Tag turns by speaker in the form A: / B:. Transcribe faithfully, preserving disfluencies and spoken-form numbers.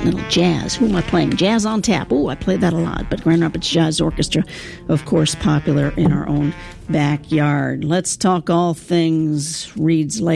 A: little jazz. Who am I playing? Jazz on Tap. Oh, I play that a lot. But Grand Rapids Jazz Orchestra, of course, popular in our own backyard. Let's talk all things Reed's Lake.